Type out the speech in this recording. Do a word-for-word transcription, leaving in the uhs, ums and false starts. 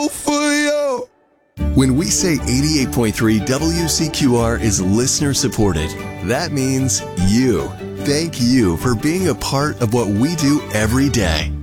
for you. When we say eighty-eight point three W C Q R is listener supported, that means you. Thank you for being a part of what we do every day.